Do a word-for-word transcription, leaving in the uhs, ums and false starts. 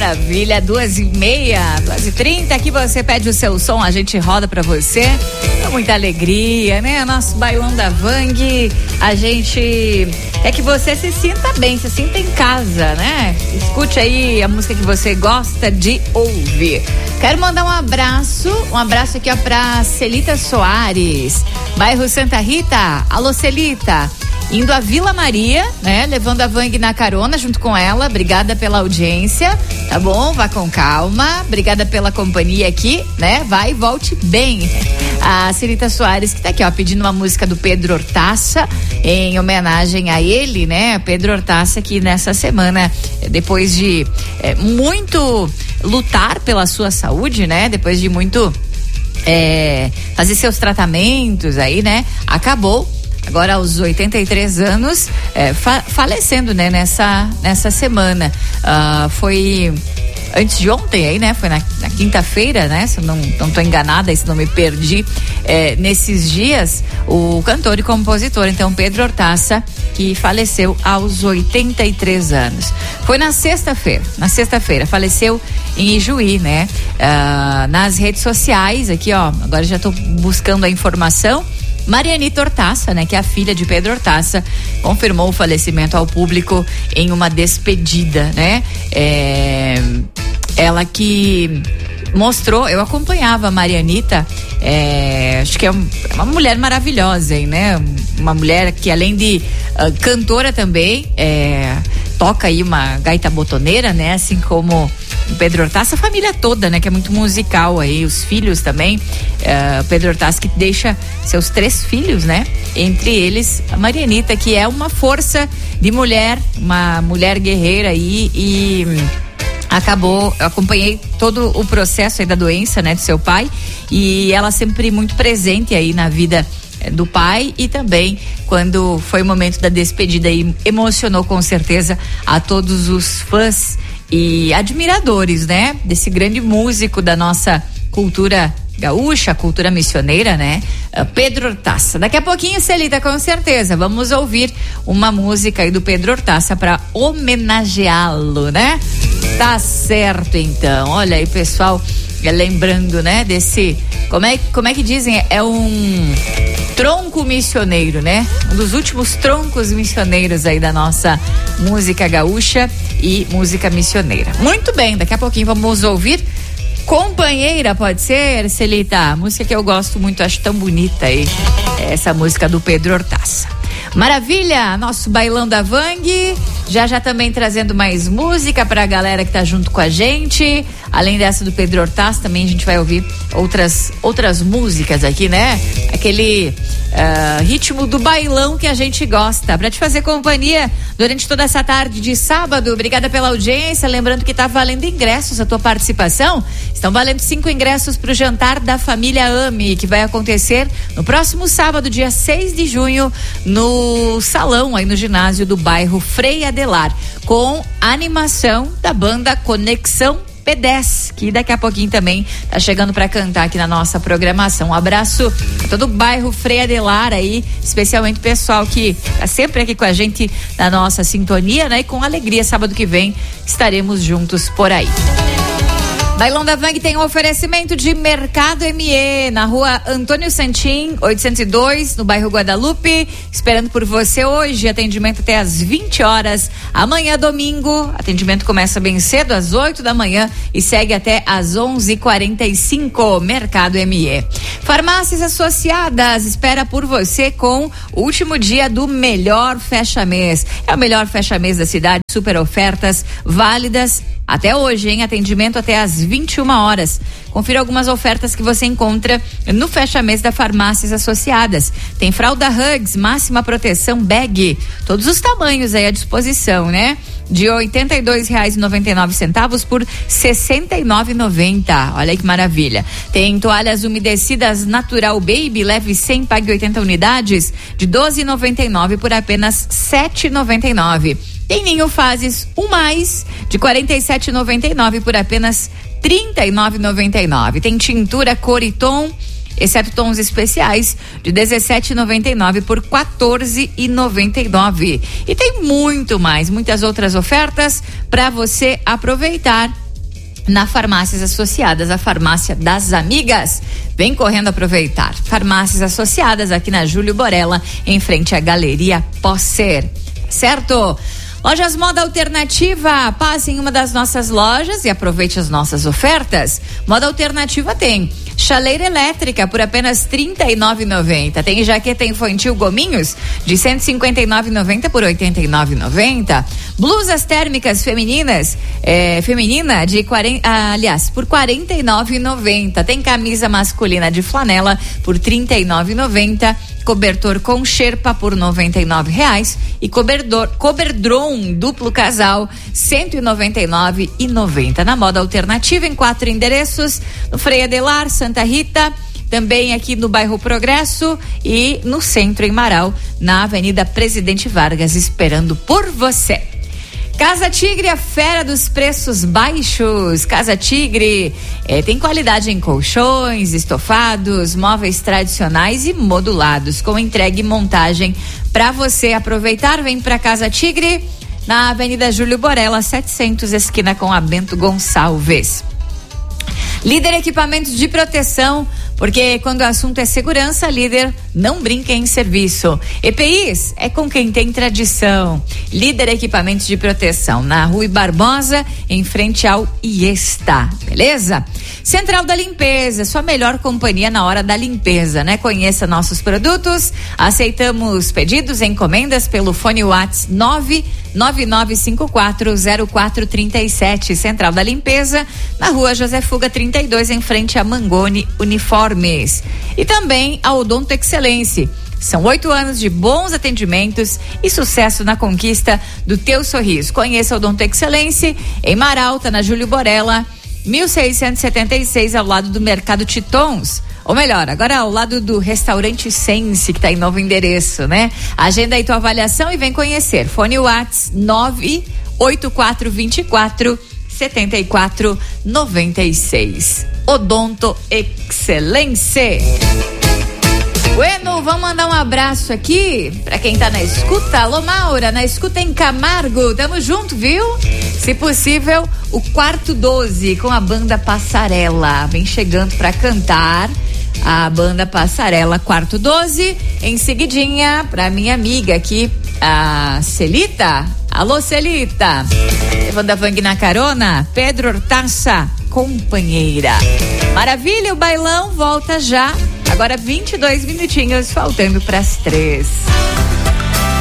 Maravilha, duas e meia, duas e trinta, aqui você pede o seu som, a gente roda pra você, com muita alegria, né? Nosso bailão da Vang, a gente quer que você se sinta bem, se sinta em casa, né? Escute aí a música que você gosta de ouvir. Quero mandar um abraço, um abraço aqui ó pra Celita Soares, bairro Santa Rita. Alô, Celita. Indo a Vila Maria, né? Levando a Vang na carona junto com ela. Obrigada pela audiência, tá bom? Vá com calma. Obrigada pela companhia aqui, né? Vai e volte bem. A Celita Soares, que tá aqui, ó, pedindo uma música do Pedro Hortaça, em homenagem a ele, né? Pedro Hortaça, que nessa semana, depois de é, muito lutar pela sua saúde, né? Depois de muito é, fazer seus tratamentos aí, né? Acabou agora aos oitenta e três anos, é, fa- falecendo, né, nessa, nessa semana. Uh, foi antes de ontem aí, né? Foi na, na quinta-feira, né? Se eu não, não tô enganada, se não me perdi, é, nesses dias, o cantor e compositor, então, Pedro Hortaça, que faleceu aos oitenta e três anos. Foi na sexta-feira, na sexta-feira, faleceu em Ijuí, né? Uh, nas redes sociais, aqui, ó, agora já tô buscando a informação. Marianita Hortaça, né, que é a filha de Pedro Hortaça, confirmou o falecimento ao público em uma despedida, né? É, ela que mostrou, eu acompanhava a Marianita, é, acho que é um, uma mulher maravilhosa, hein, né? Uma mulher que além de uh, cantora também, é, toca aí uma gaita botoneira, né? Assim como o Pedro Hortaça, a família toda, né? Que é muito musical aí, os filhos também. Uh, Pedro Hortaça que deixa seus três filhos, né? Entre eles a Marianita, que é uma força de mulher, uma mulher guerreira aí e acabou, eu acompanhei todo o processo aí da doença, né? Do seu pai, e ela sempre muito presente aí na vida do pai, e também quando foi o momento da despedida e emocionou com certeza a todos os fãs e admiradores, né? Desse grande músico da nossa cultura gaúcha, cultura missioneira, né? Pedro Hortaça. Daqui a pouquinho, Celita, com certeza, vamos ouvir uma música aí do Pedro Hortaça para homenageá-lo, né? Tá certo, então. Olha aí, pessoal, lembrando, né? Desse, como é, como é que dizem? É um tronco missioneiro, né? Um dos últimos troncos missioneiros aí da nossa música gaúcha e música missioneira. Muito bem, daqui a pouquinho vamos ouvir Companheira, pode ser, Celita? Música que eu gosto muito, acho tão bonita aí, essa música do Pedro Hortaça. Maravilha, nosso bailão da Vang, já já também trazendo mais música pra galera que tá junto com a gente. Além dessa do Pedro Hortaça, também a gente vai ouvir outras, outras músicas aqui, né? Aquele uh, ritmo do bailão que a gente gosta, pra te fazer companhia durante toda essa tarde de sábado. Obrigada pela audiência, lembrando que tá valendo ingressos a tua participação. Estão valendo cinco ingressos pro jantar da família Ame, que vai acontecer no próximo sábado, dia seis de junho, no salão aí no ginásio do bairro Frei Adelar, com animação da banda Conexão P dez, que daqui a pouquinho também tá chegando para cantar aqui na nossa programação. Um abraço a todo o bairro Frei Adelar aí, especialmente o pessoal que tá sempre aqui com a gente na nossa sintonia, né? E com alegria, sábado que vem estaremos juntos por aí. Bailão da Vang tem um oferecimento de Mercado M E, na rua Antônio Santim, oitocentos e dois, no bairro Guadalupe, esperando por você hoje, atendimento até às vinte horas, amanhã domingo, atendimento começa bem cedo, às oito da manhã e segue até às onze e quarenta e cinco, Mercado M E. Farmácias Associadas, espera por você com o último dia do melhor fecha-mês, é o melhor fecha-mês da cidade, super ofertas válidas até hoje, hein? Atendimento até às vinte e uma horas. Confira algumas ofertas que você encontra no fecha-mês da Farmácias Associadas. Tem fralda Hugs, máxima proteção bag, todos os tamanhos aí à disposição, né? De oitenta e dois reais e noventa e nove centavos por sessenta e nove reais e noventa centavos. Olha aí que maravilha. Tem toalhas umedecidas Natural Baby, leve cem, pague oitenta unidades, de doze reais e noventa e nove centavos por apenas sete reais e noventa e nove centavos. Tem Ninho Fases um mais, de quarenta e sete reais e noventa e nove centavos por apenas trinta e nove reais e noventa e nove centavos. Tem tintura cor e tom, exceto tons especiais, de dezessete reais e noventa e nove centavos por quatorze reais e noventa e nove centavos. E tem muito mais, muitas outras ofertas para você aproveitar na Farmácias Associadas, a farmácia das amigas. Vem correndo aproveitar. Farmácias Associadas aqui na Júlio Borella, em frente à Galeria Posser. Certo? Lojas Moda Alternativa, passe em uma das nossas lojas e aproveite as nossas ofertas. Moda Alternativa tem chaleira elétrica por apenas trinta e nove reais e noventa centavos. Tem jaqueta infantil Gominhos de cento e cinquenta e nove reais e noventa centavos por oitenta e nove reais e noventa centavos. Blusas térmicas femininas, é, feminina de quarenta, ah, aliás, por quarenta e nove reais e noventa centavos. Tem camisa masculina de flanela por trinta e nove reais e noventa centavos. Cobertor com xerpa por noventa e nove reais e cobertor, coberdron duplo casal cento e noventa e nove reais e noventa centavos. Na Moda Alternativa em quatro endereços, no Frei Adelar, Santa Rita, também aqui no bairro Progresso e no centro em Marau, na Avenida Presidente Vargas, esperando por você. Casa Tigre, a fera dos preços baixos. Casa Tigre é, tem qualidade em colchões, estofados, móveis tradicionais e modulados, com entrega e montagem para você aproveitar. Vem para Casa Tigre, na Avenida Júlio Borella, setecentos, esquina com a Bento Gonçalves. Líder Equipamentos de Proteção, porque quando o assunto é segurança, Líder não brinca em serviço. E P Is é com quem tem tradição. Líder Equipamentos de Proteção, na Rui Barbosa, em frente ao Iesta, beleza? Central da Limpeza, sua melhor companhia na hora da limpeza, né? Conheça nossos produtos, aceitamos pedidos e encomendas pelo fone WhatsApp nove nove nove cinco quatro zero quatro três sete. Central da Limpeza, na Rua José Fuga trinta e dois, em frente a Mangoni Uniformes. E também a Odonto Excelência. São oito anos de bons atendimentos e sucesso na conquista do teu sorriso. Conheça a Odonto Excelência em Maralta, na Júlio Borella, mil seiscentos e setenta e seis, ao lado do Mercado Titons. Ou melhor, agora ao lado do Restaurante Sense, que está em novo endereço, né? Agenda aí tua avaliação e vem conhecer. Fone WhatsApp nove oito quatro dois quatro sete quatro nove seis. Odonto Excelência. Bueno, vamos mandar um abraço aqui pra quem tá na escuta. Alô, Maura, na escuta em Camargo. Tamo junto, viu? Se possível, o Quarto doze com a banda Passarela. Vem chegando pra cantar a banda Passarela, Quarto doze. Em seguidinha, pra minha amiga aqui, a Celita. Alô, Celita. Levando a Vang na carona, Pedro Hortaça, companheira. Maravilha, o bailão volta já. Agora vinte e dois minutinhos faltando para as três.